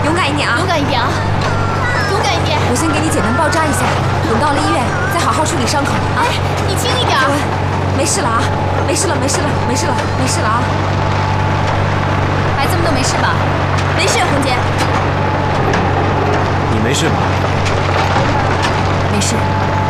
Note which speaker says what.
Speaker 1: 勇敢一点啊！
Speaker 2: 勇敢一点啊！勇敢一点！
Speaker 1: 我先给你简单包扎一下，等到了医院再好好处理伤口啊！
Speaker 2: 哎，你轻一点。
Speaker 1: 没事了啊！没事了，没事了，没事了，没事了啊！
Speaker 2: 孩子们都没事吧？没事，红姐。
Speaker 3: 你没事吧？
Speaker 2: 没事。